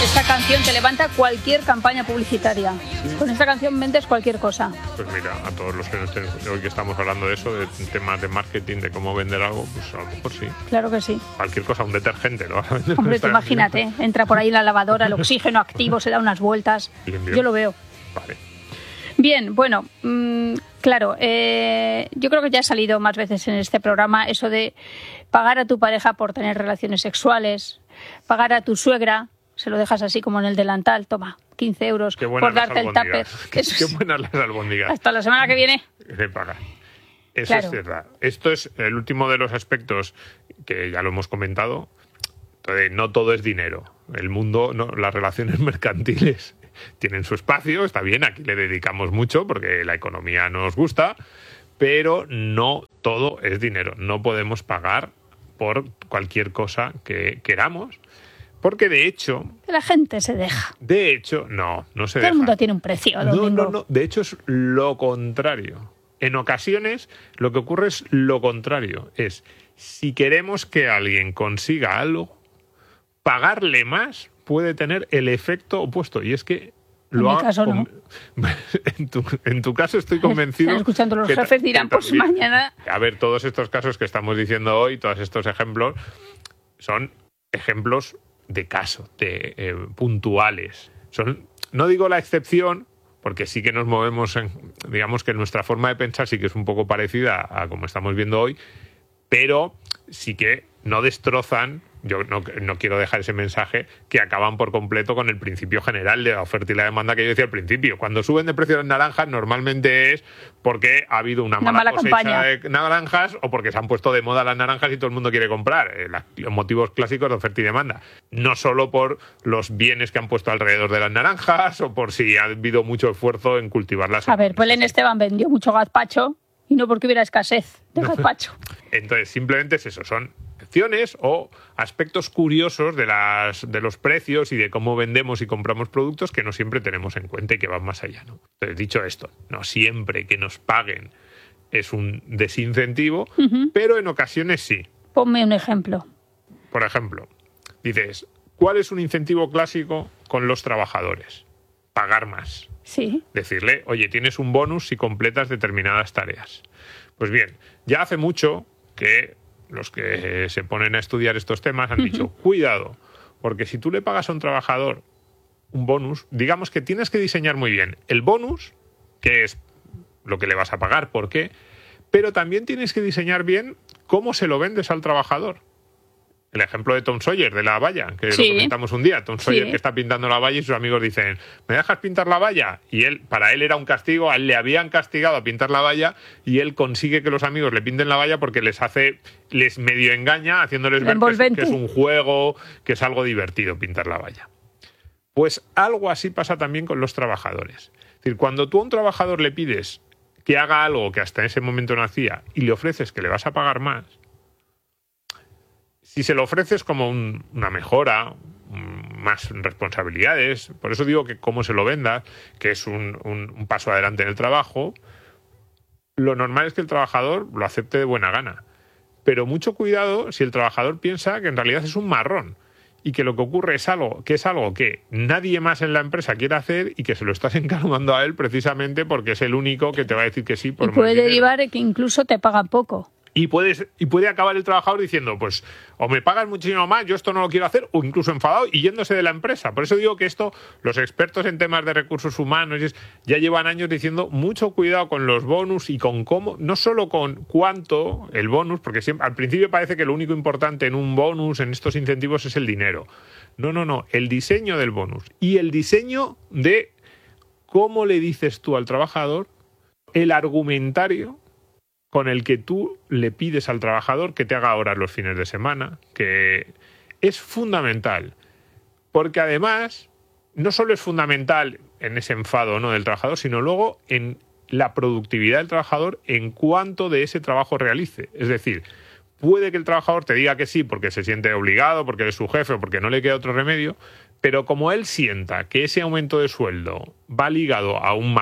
Esta canción te levanta cualquier campaña publicitaria. ¿Sí? Con esta canción vendes cualquier cosa. Pues mira, a todos los que hoy que estamos hablando de eso, de temas de marketing, de cómo vender algo, pues a lo mejor sí. Claro que sí. Cualquier cosa, un detergente, ¿no? Hombre, tú imagínate, entra por ahí la lavadora, el oxígeno activo, se da unas vueltas. Bien. Yo lo veo. Vale. Bien, bueno, claro, yo creo que ya ha salido más veces en este programa eso de pagar a tu pareja por tener relaciones sexuales, pagar a tu suegra, se lo dejas así como en el delantal, toma, 15 euros por darte el tupper. Qué buenas las albóndigas. Hasta la semana que viene. Se paga. Eso claro. Es verdad. Esto es el último de los aspectos que ya lo hemos comentado. Entonces, no todo es dinero. El mundo, no, las relaciones mercantiles tienen su espacio, está bien, aquí le dedicamos mucho porque la economía nos gusta, pero no todo es dinero. No podemos pagar por cualquier cosa que queramos, porque de hecho... La gente se deja. De hecho, no se deja. Todo el mundo tiene un precio, Domingo. No. De hecho, es lo contrario. En ocasiones, lo que ocurre es lo contrario. Es, si queremos que alguien consiga algo, pagarle más puede tener el efecto opuesto. Y es que... En mi caso no. En tu caso estoy convencido... Están escuchando los jefes, dirán, pues mañana... A ver, todos estos casos que estamos diciendo hoy, todos estos ejemplos, son ejemplos de caso, puntuales. No digo la excepción, porque sí que nos movemos digamos que nuestra forma de pensar sí que es un poco parecida a como estamos viendo hoy, pero sí que no destrozan, yo no quiero dejar ese mensaje, que acaban por completo con el principio general de la oferta y la demanda que yo decía al principio. Cuando suben de precio las naranjas normalmente es porque ha habido una mala cosecha campaña de naranjas o porque se han puesto de moda las naranjas y todo el mundo quiere comprar. Los motivos clásicos de oferta y demanda. No solo por los bienes que han puesto alrededor de las naranjas o por si ha habido mucho esfuerzo en cultivarlas. A ver, Belén Esteban vendió mucho gazpacho y no porque hubiera escasez de gazpacho. Entonces, simplemente es eso, son excepciones o aspectos curiosos de los precios y de cómo vendemos y compramos productos que no siempre tenemos en cuenta y que van más allá, ¿no? Entonces, dicho esto, no siempre que nos paguen es un desincentivo, pero en ocasiones sí. Ponme un ejemplo. Por ejemplo, dices, ¿cuál es un incentivo clásico con los trabajadores? Pagar más. Sí. Decirle, oye, tienes un bonus si completas determinadas tareas. Pues bien, ya hace mucho que los que se ponen a estudiar estos temas han dicho, cuidado, porque si tú le pagas a un trabajador un bonus, digamos que tienes que diseñar muy bien el bonus, que es lo que le vas a pagar, por qué, pero también tienes que diseñar bien cómo se lo vendes al trabajador. El ejemplo de Tom Sawyer, de la valla, que lo comentamos un día. Tom Sawyer que está pintando la valla y sus amigos dicen, ¿me dejas pintar la valla? Y para él era un castigo, a él le habían castigado a pintar la valla y él consigue que los amigos le pinten la valla porque les medio engaña, haciéndoles ver que es un juego, que es algo divertido pintar la valla. Pues algo así pasa también con los trabajadores. Es decir, cuando tú a un trabajador le pides que haga algo que hasta ese momento no hacía y le ofreces que le vas a pagar más, si se lo ofreces como una mejora, más responsabilidades, por eso digo que cómo se lo vendas, que es un paso adelante en el trabajo, lo normal es que el trabajador lo acepte de buena gana. Pero mucho cuidado si el trabajador piensa que en realidad es un marrón y que lo que ocurre es algo que nadie más en la empresa quiere hacer y que se lo estás encargando a él precisamente porque es el único que te va a decir que sí por más dinero. Y puede derivar que incluso te pagan poco. Y puede acabar el trabajador diciendo, pues, o me pagas muchísimo más, yo esto no lo quiero hacer, o incluso enfadado y yéndose de la empresa. Por eso digo que esto, los expertos en temas de recursos humanos ya llevan años diciendo mucho cuidado con los bonus y con cómo, no solo con cuánto el bonus, porque siempre, al principio parece que lo único importante en un bonus, en estos incentivos, es el dinero. No, el diseño del bonus y el diseño de cómo le dices tú al trabajador, el argumentario con el que tú le pides al trabajador que te haga horas los fines de semana, que es fundamental. Porque además, no solo es fundamental en ese enfado, ¿no?, del trabajador, sino luego en la productividad del trabajador en cuanto de ese trabajo realice. Es decir, puede que el trabajador te diga que sí porque se siente obligado, porque eres su jefe o porque no le queda otro remedio, pero como él sienta que ese aumento de sueldo va ligado a un marrón,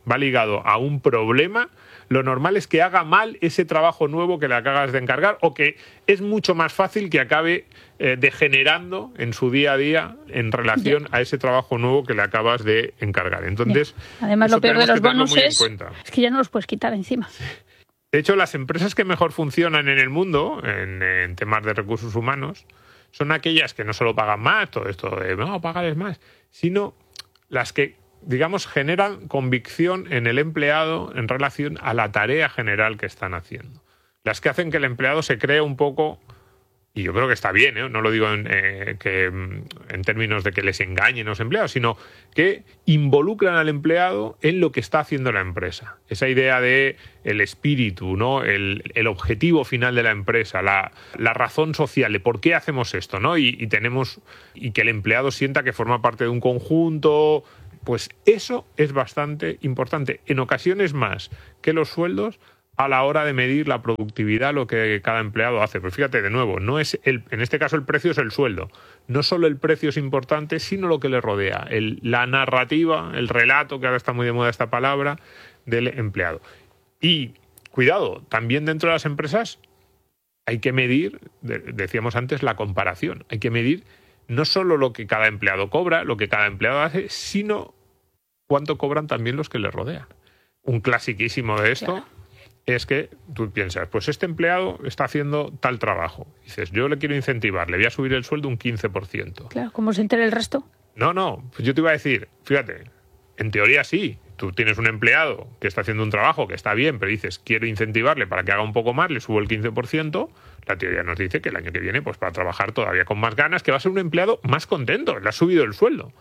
va ligado a un problema, lo normal es que haga mal ese trabajo nuevo que le acabas de encargar o que es mucho más fácil que acabe degenerando en su día a día en relación a ese trabajo nuevo que le acabas de encargar. Entonces, además, lo peor de los bonus es que ya no los puedes quitar encima. Sí. De hecho, las empresas que mejor funcionan en el mundo, en temas de recursos humanos, son aquellas que no solo pagan más, todo esto de no, pagarles más, sino las que, digamos, generan convicción en el empleado en relación a la tarea general que están haciendo. Las que hacen que el empleado se cree un poco, y yo creo que está bien, no lo digo en términos de que les engañen los empleados, sino que involucran al empleado en lo que está haciendo la empresa. Esa idea de el espíritu, ¿no? El objetivo final de la empresa, la razón social de por qué hacemos esto, ¿no? Y que el empleado sienta que forma parte de un conjunto. Pues eso es bastante importante. En ocasiones más que los sueldos a la hora de medir la productividad, lo que cada empleado hace. Pues fíjate, de nuevo, no es en este caso el precio es el sueldo. No solo el precio es importante, sino lo que le rodea. La narrativa, el relato, que ahora está muy de moda esta palabra, del empleado. Y, cuidado, también dentro de las empresas hay que medir, decíamos antes, la comparación. Hay que medir no solo lo que cada empleado cobra, lo que cada empleado hace, sino cuánto cobran también los que le rodean. Un clasiquísimo de esto... Claro. Es que tú piensas, pues este empleado está haciendo tal trabajo. Dices, yo le quiero incentivar, le voy a subir el sueldo un 15%. Claro, ¿cómo se entera el resto? No, pues yo te iba a decir, fíjate, en teoría sí, tú tienes un empleado que está haciendo un trabajo que está bien, pero dices, quiero incentivarle para que haga un poco más, le subo el 15%, la teoría nos dice que el año que viene pues va a trabajar todavía con más ganas, que va a ser un empleado más contento, le ha subido el sueldo.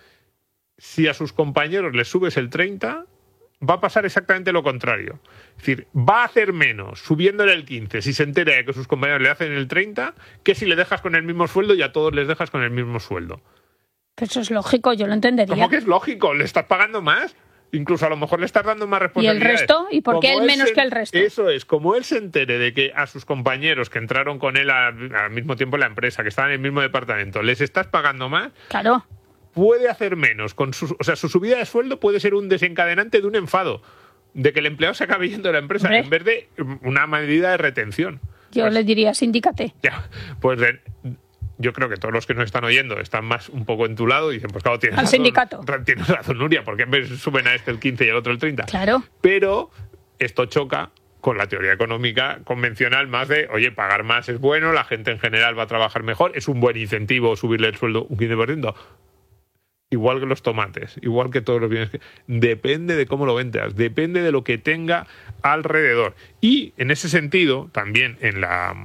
Si a sus compañeros les subes el 30%, va a pasar exactamente lo contrario. Es decir, va a hacer menos subiéndole el 15 si se entera de que sus compañeros le hacen el 30 que si le dejas con el mismo sueldo y a todos les dejas con el mismo sueldo. Pero eso es lógico, yo lo entendería. ¿Cómo que es lógico? ¿Le estás pagando más? Incluso a lo mejor le estás dando más responsabilidades. ¿Y el resto? ¿Y por qué él menos que el resto? Eso es, como él se entere de que a sus compañeros que entraron con él al mismo tiempo en la empresa, que estaban en el mismo departamento, les estás pagando más... Claro. Puede hacer menos. Su subida de sueldo puede ser un desencadenante de un enfado, de que el empleado se acabe yendo de la empresa, en vez de una medida de retención. Yo le diría, sindícate. Ya, pues yo creo que todos los que nos están oyendo están más un poco en tu lado y dicen, pues claro, tienes al razón, sindicato. Tienes razón, Nuria, porque en vez suben a este el 15 y al otro el 30. Claro. Pero esto choca con la teoría económica convencional más de, oye, pagar más es bueno, la gente en general va a trabajar mejor, es un buen incentivo subirle el sueldo un 15%. Igual que los tomates, igual que todos los bienes. Depende de cómo lo vendas, depende de lo que tenga alrededor. Y en ese sentido, también en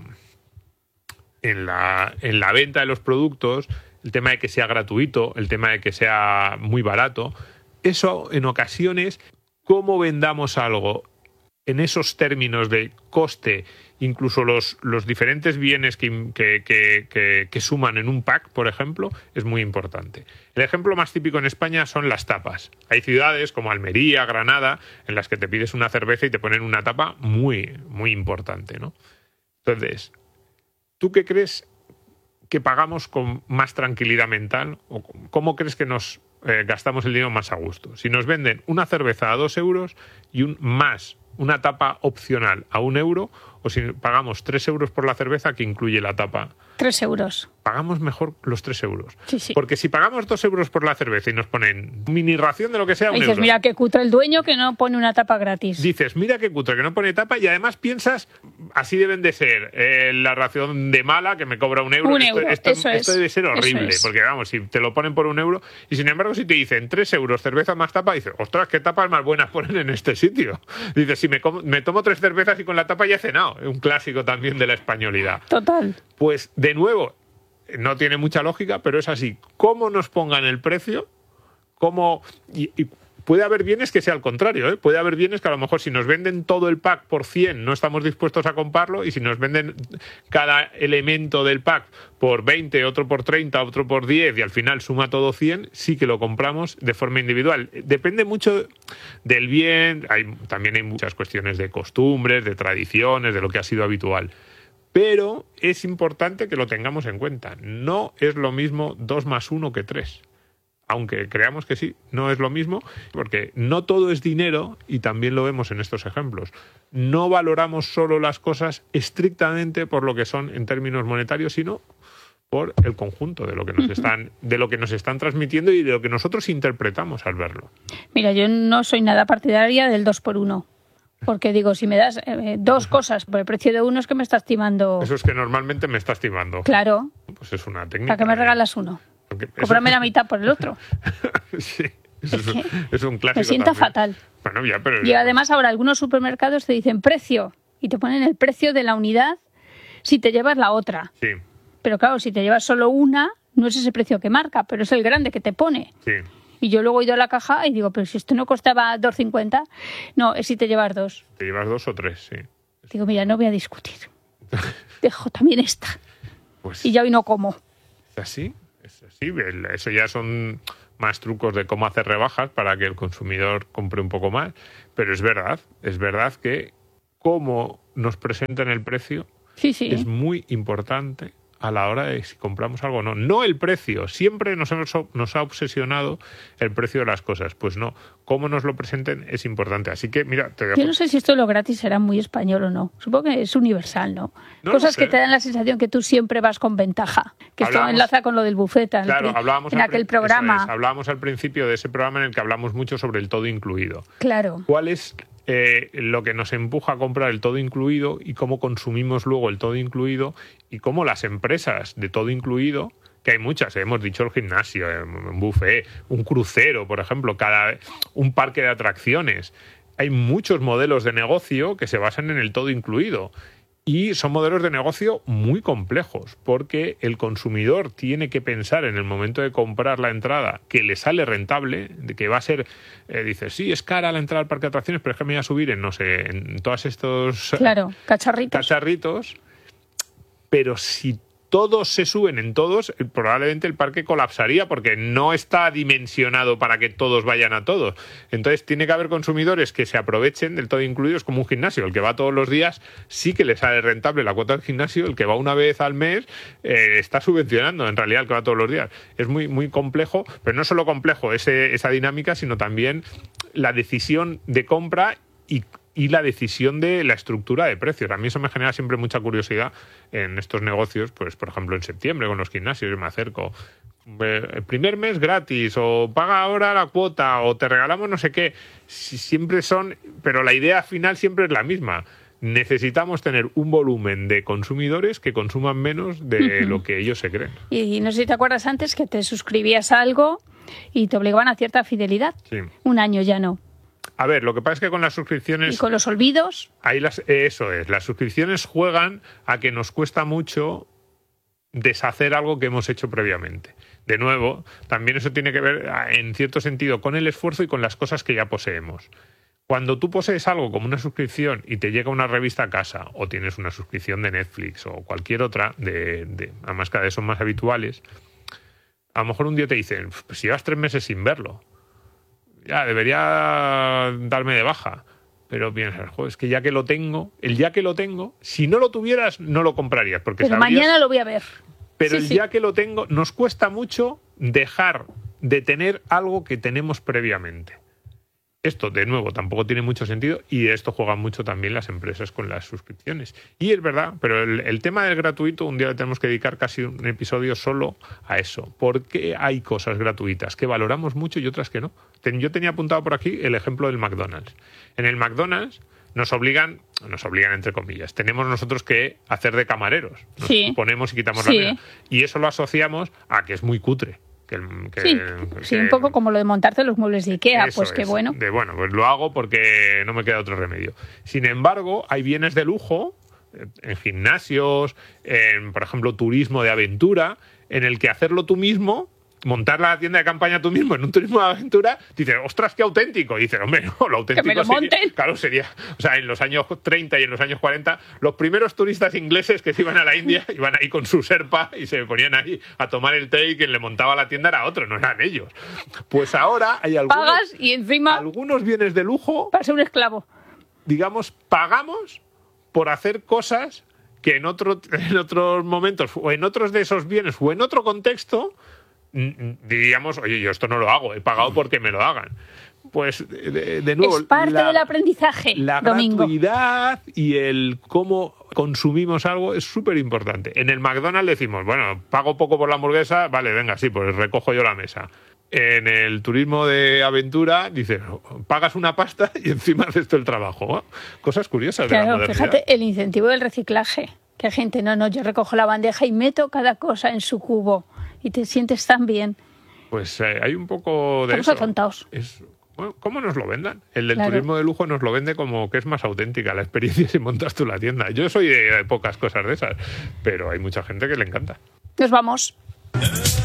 la venta de los productos, el tema de que sea gratuito, el tema de que sea muy barato, eso en ocasiones, cómo vendamos algo en esos términos de coste, incluso los diferentes bienes que suman en un pack, por ejemplo, es muy importante. El ejemplo más típico en España son las tapas. Hay ciudades como Almería, Granada, en las que te pides una cerveza y te ponen una tapa muy, muy importante, ¿no? Entonces, ¿tú qué crees que pagamos con más tranquilidad mental? ¿O cómo crees que nos gastamos el dinero más a gusto? Si nos venden una cerveza a 2 euros y una tapa opcional a 1 euro, o si pagamos 3 euros por la cerveza que incluye la tapa. 3 euros. Pagamos mejor los 3 euros. Sí. Porque si pagamos 2 euros por la cerveza y nos ponen mini ración de lo que sea, 1 euro. Dices, mira qué cutre el dueño que no pone una tapa gratis. Dices, mira qué cutre que no pone tapa, y además piensas, así deben de ser la ración de mala que me cobra 1 euro. 1 euro, esto debe ser horrible, porque vamos, si te lo ponen por 1 euro, y sin embargo si te dicen 3 euros, cerveza más tapa, dices, ostras, qué tapas más buenas ponen en este sitio. Dices, si me tomo 3 cervezas y con la tapa ya he cenado. Un clásico también de la españolidad. Total. Pues, de nuevo, no tiene mucha lógica, pero es así. ¿Cómo nos pongan el precio? Y puede haber bienes que sea al contrario, ¿eh? Puede haber bienes que a lo mejor si nos venden todo el pack por 100 no estamos dispuestos a comprarlo, y si nos venden cada elemento del pack por 20, otro por 30, otro por 10 y al final suma todo 100, sí que lo compramos de forma individual. Depende mucho del bien, también hay muchas cuestiones de costumbres, de tradiciones, de lo que ha sido habitual. Pero es importante que lo tengamos en cuenta. No es lo mismo 2 más 1 que 3. aunque creamos que sí, no es lo mismo, porque no todo es dinero, y también lo vemos en estos ejemplos. No valoramos solo las cosas estrictamente por lo que son en términos monetarios, sino por el conjunto de lo que nos están transmitiendo y de lo que nosotros interpretamos al verlo. Mira, yo no soy nada partidaria del 2x1. Porque digo, si me das dos cosas por el precio de uno, es que me estás timando. Eso es que normalmente me estás timando. Claro. Pues es una técnica. ¿Para qué me regalas uno? Cómprame la mitad por el otro. Sí, es un clásico. Me sienta también. fatal. Bueno, ya, pero... Y además ahora algunos supermercados te dicen precio y te ponen el precio de la unidad si te llevas la otra. Sí. Pero claro, si te llevas solo una, no es ese precio que marca, pero es el grande que te pone. Sí. Y yo luego he ido a la caja y digo, pero si esto no costaba 2,50, no, es si te llevas dos. Te llevas 2 o 3, sí. Digo, mira, no voy a discutir. Dejo también esta. Pues, Y ya hoy no como. ¿Es así? Eso ya son más trucos de cómo hacer rebajas para que el consumidor compre un poco más. Pero es verdad que cómo nos presentan el precio es muy importante a la hora de si compramos algo o no. No el precio. Siempre nos ha obsesionado el precio de las cosas. Pues no. Cómo nos lo presenten es importante. Así que, mira, te dejo. Yo no sé si esto de lo gratis será muy español o no. Supongo que es universal, ¿no? Cosas que te dan la sensación que tú siempre vas con ventaja. Que esto enlaza con lo del buffet. Claro, en aquel programa. Hablábamos al principio de ese programa en el que hablamos mucho sobre el todo incluido. Claro. ¿Cuál es lo que nos empuja a comprar el todo incluido y cómo consumimos luego el todo incluido y cómo las empresas de todo incluido, que hay muchas, hemos dicho el gimnasio, un buffet, un crucero, por ejemplo, un parque de atracciones. Hay muchos modelos de negocio que se basan en el todo incluido. Y son modelos de negocio muy complejos, porque el consumidor tiene que pensar en el momento de comprar la entrada que le sale rentable, de que va a ser, dice, sí, es cara la entrada al parque de atracciones, pero es que me voy a subir en todos estos cacharritos. Pero si todos se suben en todos, probablemente el parque colapsaría porque no está dimensionado para que todos vayan a todos. Entonces tiene que haber consumidores que se aprovechen del todo incluido. Es como un gimnasio. El que va todos los días sí que le sale rentable la cuota del gimnasio. El que va una vez al mes está subvencionando en realidad el que va todos los días. Es muy, muy complejo, pero no solo complejo esa dinámica, sino también la decisión de compra y la decisión de la estructura de precios. A mí eso me genera siempre mucha curiosidad en estos negocios, pues por ejemplo en septiembre con los gimnasios, yo me acerco, el primer mes gratis, o paga ahora la cuota, o te regalamos no sé qué. Siempre son, pero la idea final siempre es la misma. Necesitamos tener un volumen de consumidores que consuman menos de lo que ellos se creen. Y no sé si te acuerdas antes que te suscribías a algo y te obligaban a cierta fidelidad. Sí. Un año ya no. A ver, lo que pasa es que con las suscripciones... ¿Y con los olvidos? Eso es, las suscripciones juegan a que nos cuesta mucho deshacer algo que hemos hecho previamente. De nuevo, también eso tiene que ver, en cierto sentido, con el esfuerzo y con las cosas que ya poseemos. Cuando tú posees algo como una suscripción y te llega una revista a casa, o tienes una suscripción de Netflix o cualquier otra, además cada vez son más habituales, a lo mejor un día te dicen, pues si llevas 3 meses sin verlo, ya debería darme de baja. Pero piensas, joder, es que ya que lo tengo, si no lo tuvieras, no lo comprarías. Porque pero mañana lo voy a ver. Pero ya que lo tengo, nos cuesta mucho dejar de tener algo que tenemos previamente. Esto, de nuevo, tampoco tiene mucho sentido y esto juegan mucho también las empresas con las suscripciones. Y es verdad, pero el tema del gratuito, un día le tenemos que dedicar casi un episodio solo a eso. Porque hay cosas gratuitas que valoramos mucho y otras que no. Yo tenía apuntado por aquí el ejemplo del McDonald's. En el McDonald's nos obligan entre comillas, tenemos nosotros que hacer de camareros. Nos ponemos y quitamos la mesa. Y eso lo asociamos a que es muy cutre. Sí, un poco como lo de montarte los muebles de Ikea, pues qué bueno. Pues lo hago porque no me queda otro remedio. Sin embargo, hay bienes de lujo en gimnasios, en, por ejemplo, turismo de aventura, en el que hacerlo tú mismo, montar la tienda de campaña tú mismo en un turismo de aventura, dices, ostras, qué auténtico. Y dices, hombre, no, lo auténtico que me lo monten. Sería, o sea, en los años 30 y en los años 40, los primeros turistas ingleses que se iban a la India iban ahí con su Sherpa y se ponían ahí a tomar el té y quien le montaba la tienda era otro, no eran ellos. Pues ahora hay pagas y encima algunos bienes de lujo. Para ser un esclavo. Digamos, pagamos por hacer cosas que en otros momentos o en otros de esos bienes o en otro contexto diríamos, oye, yo esto no lo hago, he pagado porque me lo hagan. Pues, de nuevo... Es parte del aprendizaje, la Domingo. gratuidad y el cómo consumimos algo es súper importante. En el McDonald's decimos, bueno, pago poco por la hamburguesa, vale, venga, sí, pues recojo yo la mesa. En el turismo de aventura, dices, pagas una pasta y encima haces todo el trabajo. Cosas curiosas de la modernidad. Fíjate, el incentivo del reciclaje. Que hay gente, no, yo recojo la bandeja y meto cada cosa en su cubo. Y te sientes tan bien. Pues hay un poco de Estamos eso. atontados. Bueno, ¿cómo nos lo vendan? El del Claro. turismo de lujo nos lo vende como que es más auténtica la experiencia si montas tú la tienda. Yo soy de pocas cosas de esas, pero hay mucha gente que le encanta. Nos vamos.